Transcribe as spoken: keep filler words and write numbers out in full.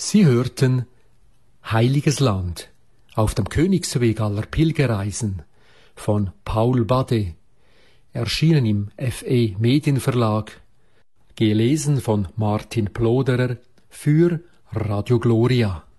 Sie hörten Heiliges Land auf dem Königsweg aller Pilgerreisen von Paul Bade, erschienen im F E Medienverlag, gelesen von Martin Ploderer für Radio Gloria.